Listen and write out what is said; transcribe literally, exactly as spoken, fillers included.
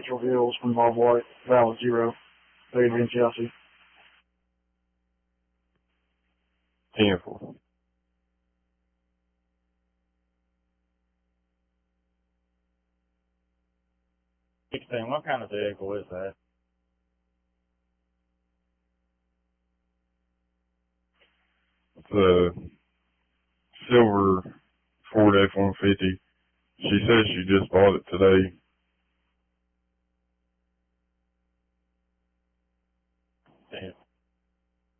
Rachel Hills from Bob White, valid zero. David Vinciassi. ten four. sixteen, what kind of vehicle is that? It's a silver Ford F one fifty. She says she just bought it today.